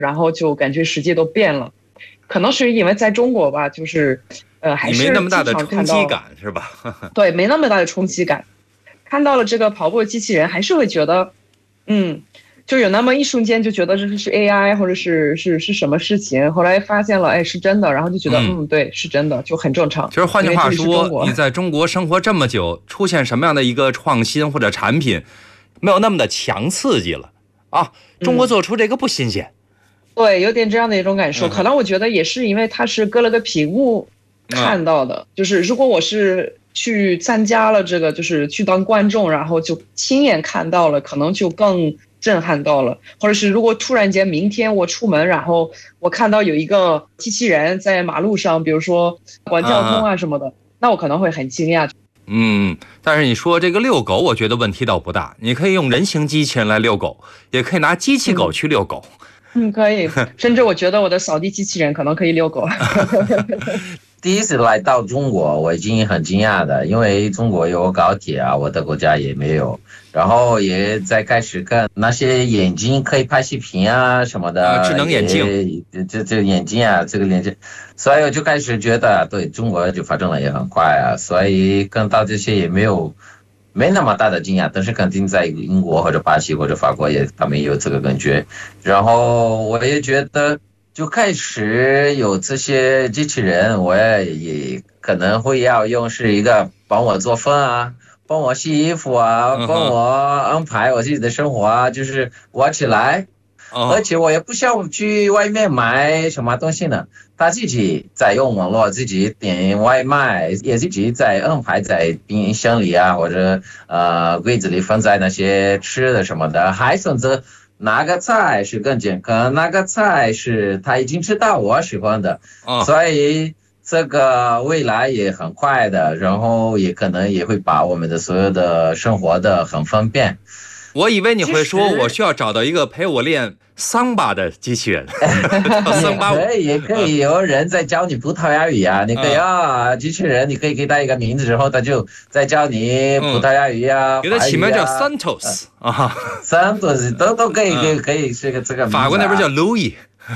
然后就感觉世界都变了。可能是因为在中国吧，就是还是你没那么大的经常看到， 冲击感是吧？ 对，没那么大的冲击感。看到了这个跑步的机器人，还是会觉得，嗯，就有那么一瞬间就觉得这是 AI 或者是什么事情，后来发现了，哎，是真的，然后就觉得，对，是真的，就很正常。 其实换句话因为这里是中说， 国。 你在中国生活这么久，出现什么样的一个创新或者产品，没有那么的强刺激了啊？中国做出这个不新鲜。 对，有点这样的一种感受。可能我觉得也是因为它是隔了个屏幕看到的，就是如果我是去参加了这个，就是去当观众，然后就亲眼看到了，可能就更震撼到了。或者是如果突然间明天我出门，然后我看到有一个机器人在马路上，比如说管交通啊什么的，那我可能会很惊讶。 但是你说这个遛狗，我觉得问题倒不大。你可以用人形机器人来遛狗，也可以拿机器狗去遛狗。 可以，甚至我觉得我的扫地机器人可能可以遛狗。 第一次来到中国，我已经很惊讶的，因为中国有高铁啊，我的国家也没有，然后也在开始看那些眼睛可以拍视频啊什么的， 智能眼镜， 这眼镜啊，这个眼镜，所以我就开始觉得，对中国就发展的也很快啊，所以看到这些也没那么大的惊讶，但是肯定在英国或者巴西或者法国他们也有这个感觉，然后我也觉得。就开始有这些机器人，我也可能会要用，是一个帮我做饭啊，帮我洗衣服啊，帮我安排我自己的生活啊，就是我起来，而且我也不需要去外面买什么东西呢，他自己在用网络，自己点外卖，也自己在安排在冰箱里啊，或者柜子里放在那些吃的什么的，还选择。哪个菜是更健康？哪个菜是他已经知道我喜欢的，所以这个未来也很快的，然后也可能也会把我们的所有的生活的很方便。 我以为你会说我需要找到一个陪我练桑巴的机器人。 也可以有人在教你葡萄牙语啊，你可以机器人，你可以给他一个名字之后，他就在教你葡萄牙语啊， 给他起名叫 Santos 啊 ，Santos 都可以是个这个名字。 法国那边叫 Louis，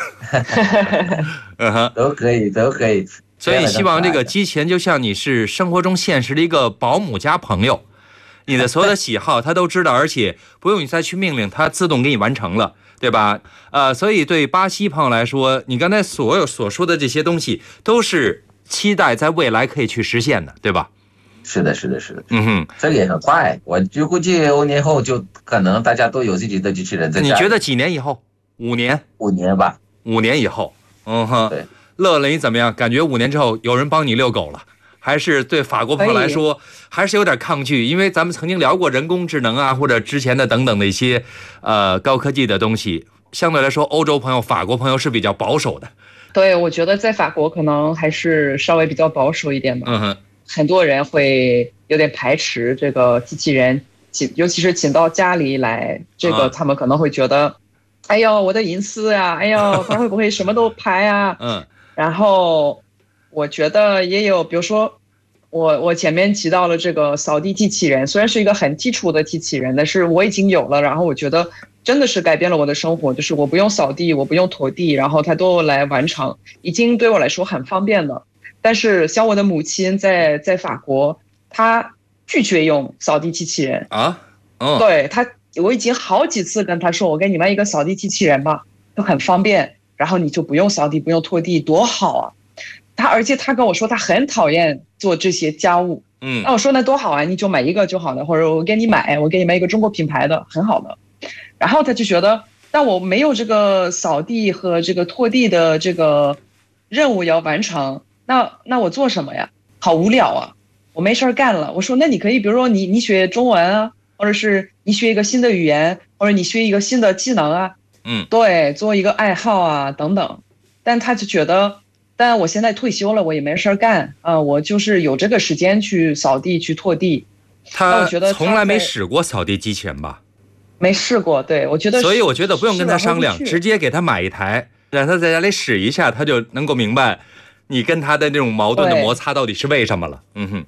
都可以。 所以希望这个机器人就像你是生活中现实的一个保姆加朋友。你的所有的喜好他都知道，而且不用你再去命令，他自动给你完成了，对吧？所以对巴西朋友来说，你刚才所说的这些东西都是期待在未来可以去实现的，对吧？ 是的。这个也很快，我就估计5年后就可能大家都有自己的机器人在家。 你觉得几年以后？5年 ？5年吧。 5年以后， 对。 乐乐你怎么样？感觉5年之后有人帮你遛狗了？还是对法国朋友来说还是有点抗拒，因为咱们曾经聊过人工智能啊，或者之前的等等的一些高科技的东西，相对来说欧洲朋友法国朋友是比较保守的。 对，我觉得在法国可能还是稍微比较保守一点吧。很多人会有点排斥这个机器人，尤其是请到家里来，这个他们可能会觉得哎呦我的隐私呀，哎呦他会不会什么都拍啊。然后我觉得也有，比如说我前面提到了这个扫地机器人，虽然是一个很基础的机器人，但是我已经有了，然后我觉得真的是改变了我的生活，就是我不用扫地，我不用拖地，然后它都来完成，已经对我来说很方便了。但是像我的母亲在法国，她拒绝用扫地机器人啊。对，我已经好几次跟她说，我给你买一个扫地机器人吧，都很方便，然后你就不用扫地，不用拖地，多好啊。而且他跟我说他很讨厌做这些家务，那我说那多好啊，你就买一个就好了，或者我给你买一个中国品牌的很好的。然后他就觉得，但我没有这个扫地和这个拖地的这个任务要完成，那我做什么呀？好无聊啊，我没事干了。我说那你可以，比如说你学中文啊，或者是你学一个新的语言，或者你学一个新的技能啊，对，做一个爱好啊等等。但他就觉得。但我现在退休了，我也没事干啊，我就是有这个时间去扫地去拖地。 他从来没使过扫地机器人吧？ 没试过，对，我觉得。 所以我觉得不用跟他商量，直接给他买一台，让他在家里使一下，他就能够明白你跟他的那种矛盾的摩擦到底是为什么了。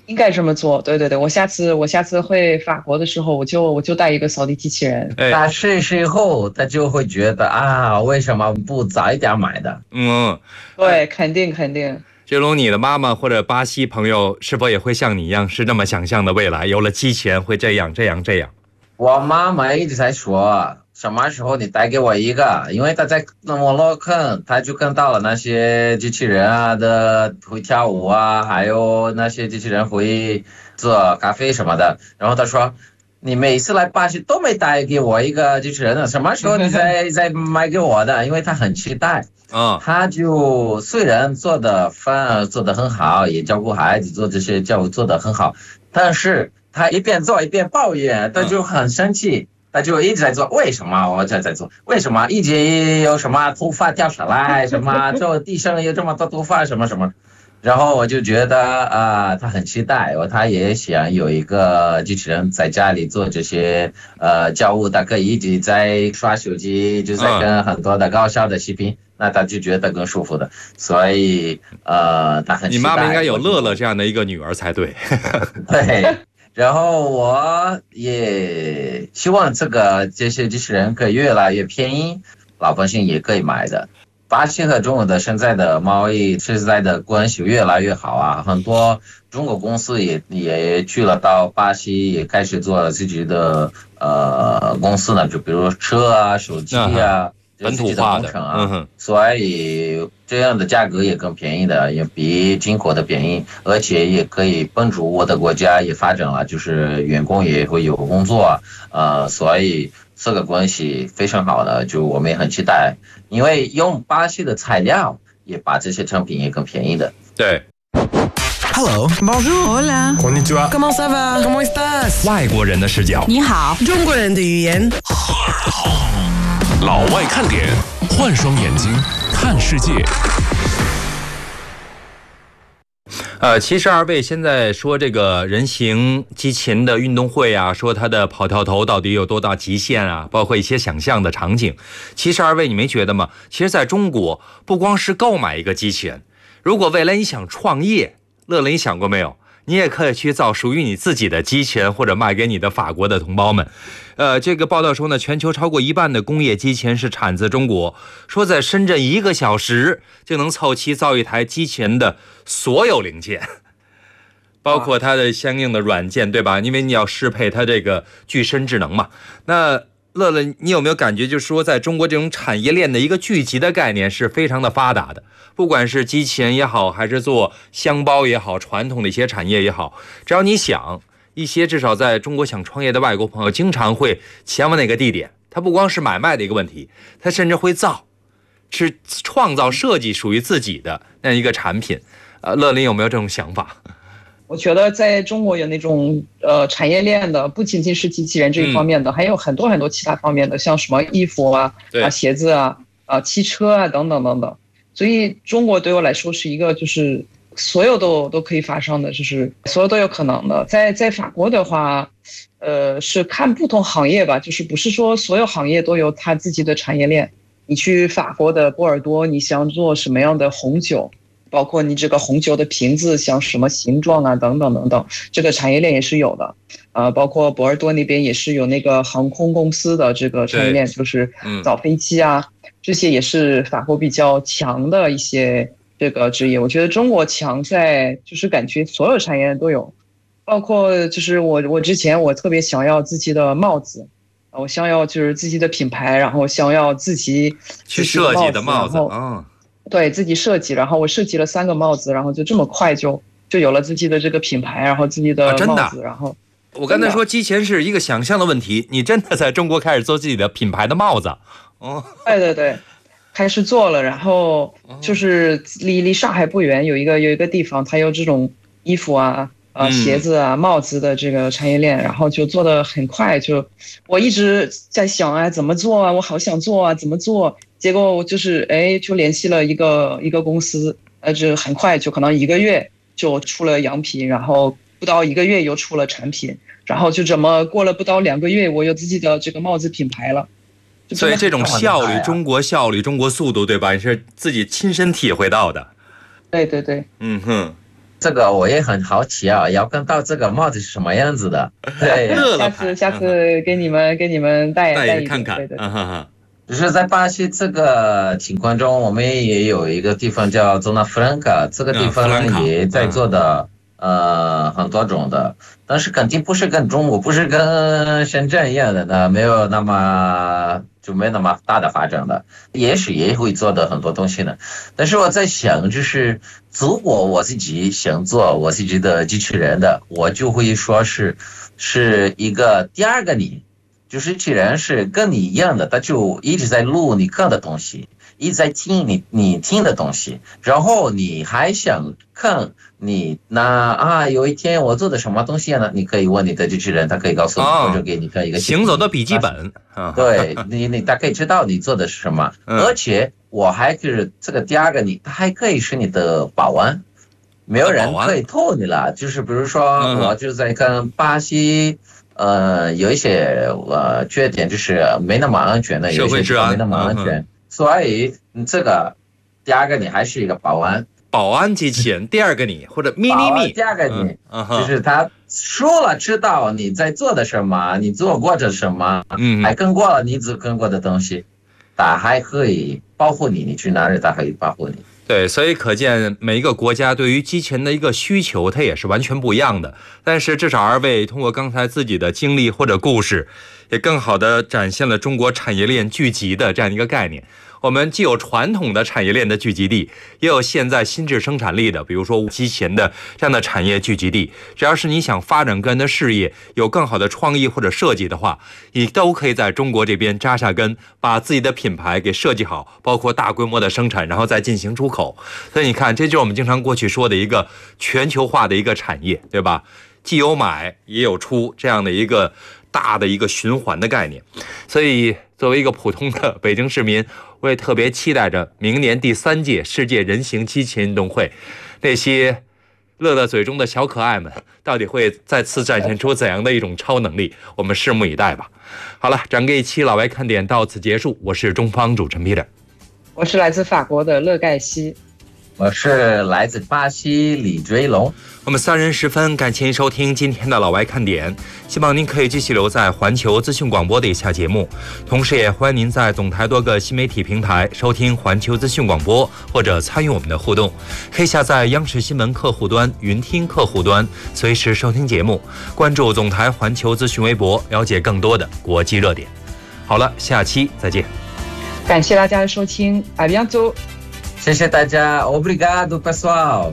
应该这么做，对对对，我下次回法国的时候，我就带一个扫地机器人。 他试试以后，他就会觉得啊，为什么不早一点买的？ 对，肯定。 这龙，你的妈妈或者巴西朋友是否也会像你一样是这么想象的未来？有了机器人会这样？ 我妈妈一直在说，什么时候你带给我一个？因为她在网络看，她就看到了那些机器人啊的会跳舞啊，还有那些机器人会做咖啡什么的。然后她说，你每次来巴西都没带给我一个机器人呢，什么时候你再买给我的？因为她很期待。他就虽然做的饭做得很好，也照顾孩子，做这些教育做得很好，但是他一边做一边抱怨，他就很生气，他就一直在做。为什么我在做？为什么一直有什么头发掉下来？什么这地上有这么多头发？什么？然后我就觉得他很期待，他也想有一个机器人在家里做这些教务，他可以一直在刷手机，就在跟很多的高校的视频。那他就觉得更舒服的，所以他很期待。 你妈妈应该有乐乐这样的一个女儿才对。 对，然后我也希望这些机器人可以越来越便宜，老百姓也可以买的。巴西和中国的现在的贸易现在的关系越来越好啊，很多中国公司也去了到巴西，也开始做自己的公司呢，就比如车啊、手机啊。 本土化的所以这样的价格也更便宜的，也比进口的便宜，而且也可以帮助我的国家也发展了，就是员工也会有工作，所以这个关系非常好的，就我们也很期待，因为用巴西的材料也把这些产品也更便宜的。 对。 Hello, Bonjour, Hola, Konnichiwa, Comment ça va? Comment estás? 外国人的视角， 你好， 中国人的语言。 老外看点，换双眼睛看世界。 其实二位现在说这个人形机器人的运动会啊，说它的跑跳投到底有多大极限啊，包括一些想象的场景。其实二位你没觉得吗？其实在中国不光是购买一个机器人，如果未来你想创业，乐乐你想过没有？你也可以去造属于你自己的机器人，或者卖给你的法国的同胞们。这个报道说呢，全球超过1半的工业机器人是产自中国。说在深圳1个小时就能凑齐造一台机器人的所有零件，包括它的相应的软件，对吧？因为你要适配它这个具身智能嘛。那乐乐，你有没有感觉，就是说在中国这种产业链的一个聚集的概念是非常的发达的？不管是机器人也好，还是做箱包也好，传统的一些产业也好，只要你想，一些至少在中国想创业的外国朋友经常会前往那个地点。它不光是买卖的一个问题，它甚至会是创造设计属于自己的那一个产品。乐林有没有这种想法？ 我觉得在中国有那种产业链的，不仅仅是机器人这一方面的，还有很多很多其他方面的，像什么衣服啊、鞋子啊、汽车啊等等等等。所以中国对我来说是一个就是所有都可以发生的，就是所有都有可能的。在法国的话，是看不同行业吧，就是不是说所有行业都有它自己的产业链。你去法国的波尔多，你想做什么样的红酒，包括你这个红酒的瓶子像什么形状啊等等等等，这个产业链也是有的。包括波尔多那边也是有那个航空公司的这个产业链，就是造飞机啊，这些也是法国比较强的一些这个职业。我觉得中国强在就是感觉所有产业都有，包括就是我之前我特别想要自己的帽子，我想要就是自己的品牌，然后想要自己去设计的帽子对，自己设计，然后我设计了3个帽子，然后就这么快就有了自己的这个品牌，然后自己的帽子，然后我刚才说机器人是一个想象的问题，你真的在中国开始做自己的品牌的帽子？ 对，开始做了，然后就是离上海不远有一个地方，它有这种衣服啊、鞋子啊、帽子的这个产业链，然后就做得很快。就我一直在想怎么做啊，我好想做啊，怎么做？结果我就是就联系了一个公司，就很快就可能1个月就出了样品，然后不到1个月又出了产品，然后就这么过了不到2个月，我有自己的这个帽子品牌了。 所以这种效率，中国效率，中国速度，对吧？你是自己亲身体会到的。 对。 这个我也很好奇啊，要看到这个帽子是什么样子的。对， 下次给你们带看看。 对。 就是在巴西这个情况中，我们也有一个地方叫 Zona Franca， 这个地方也在做的很多种的，但是肯定不是跟中国，不是跟深圳一样的呢，没有那么大的发展的，也许也会做的很多东西呢。但是我在想，就是如果我自己想做我自己的机器人的，我就会说是一个第二个你。就是既然是跟你一样的，他就一直在录你看的东西，一直在听你听的东西，然后你还想看你有一天我做的什么东西呢？你可以问你的机器人，他可以告诉你，或者给你看一个行走的笔记本。 对，你大概知道你做的是什么，而且我还是这个第二个你，他还可以是你的保安，没有人可以偷你了。就是比如说，我就在看巴西。有一些缺点，就是没那么安全的，有一些地方没那么安全，所以这个第二个你还是一个保安机器人，第二个你或者咪第二个你，就是他说了知道你在做的什么，你做过的什么，还跟过了你只跟过的东西，他还可以保护你，你去哪里他可以保护你。 对，所以可见每一个国家对于机器人的一个需求，它也是完全不一样的。但是至少二位通过刚才自己的经历或者故事，也更好地展现了中国产业链聚集的这样一个概念。我们既有传统的产业链的聚集地，也有现在新质生产力的，比如说机器人的这样的产业聚集地。只要是你想发展个人的事业，有更好的创意或者设计的话，你都可以在中国这边扎下根，把自己的品牌给设计好，包括大规模的生产，然后再进行出口。所以你看，这就是我们经常过去说的一个全球化的一个产业，对吧？既有买也有出，这样的一个大的一个循环的概念。所以作为一个普通的北京市民，我也特别期待着明年第3届世界人形机器人运动会，那些乐嘴中的小可爱们到底会再次展现出怎样的一种超能力，我们拭目以待吧。好了，整个一期老外看点到此结束，我是中方主持人 Peter， 我是来自法国的乐盖西， 我是来自巴西李追龙。 我们3人十分感谢您收听今天的老外看点，希望您可以继续留在环球资讯广播的以下节目，同时也欢迎您在总台多个新媒体平台收听环球资讯广播，或者参与我们的互动。可以下载央视新闻客户端、云听客户端，随时收听节目，关注总台环球资讯微博，了解更多的国际热点。好了，下期再见。 感谢大家的收听，à bientôt。 谢谢大家 ，Obrigado pessoal。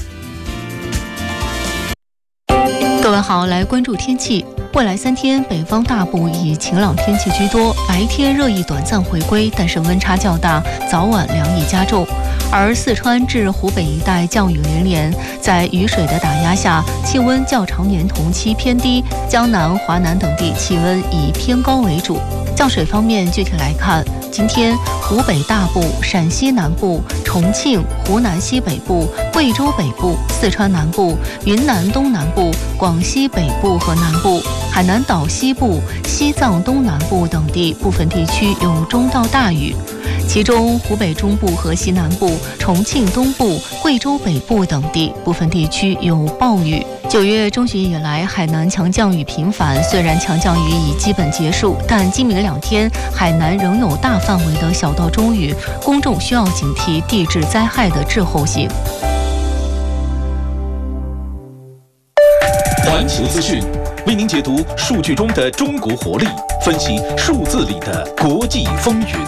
各位好，来关注天气。未来3天，北方大部以晴朗天气居多，白天热意短暂回归，但是温差较大，早晚凉意加重。而四川至湖北一带降雨连连，在雨水的打压下，气温较常年同期偏低，江南、华南等地气温以偏高为主。降水方面，具体来看，今天湖北大部、陕西南部、重庆、湖南西北部、贵州北部、四川南部、云南东南部、广西北部和南部、海南岛西部、西藏东南部等地部分地区有中到大雨，其中湖北中部和西南部、重庆东部、贵州北部等地部分地区有暴雨。9月中旬以来，海南强降雨频繁，虽然强降雨已基本结束，但今明2天海南仍有大范围的小到中雨，公众需要警惕地质灾害的滞后性。 环球资讯为您解读数据中的中国活力，分析数字里的国际风云。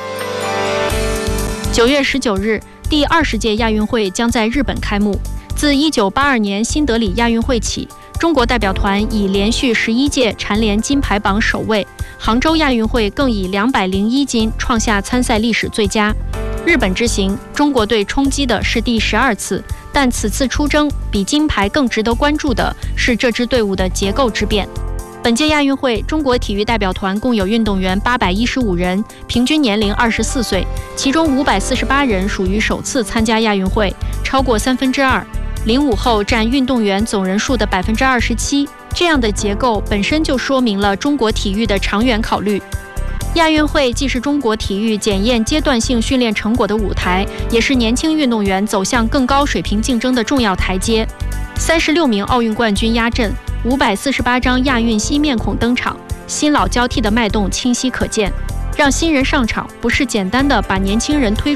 9月19日，第20届亚运会将在日本开幕。自1982年新德里亚运会起，中国代表团已连续11届蝉联金牌榜首位，杭州亚运会更以201金创下参赛历史最佳。日本之行，中国队冲击的是第12次，但此次出征比金牌更值得关注的是这支队伍的结构之变。本届亚运会，中国体育代表团共有运动员815人，平均年龄24岁，其中548人属于首次参加亚运会，超过2/3。05后占运动员总人数的27%，这样的结构本身就说明了中国体育的长远考虑。 亚运会既是中国体育检验阶段性训练成果的舞台，也是年轻运动员走向更高水平竞争的重要台阶。36名奥运冠军压阵，548张亚运新面孔登场，新老交替的脉动清晰可见。让新人上场，不是简单的把年轻人推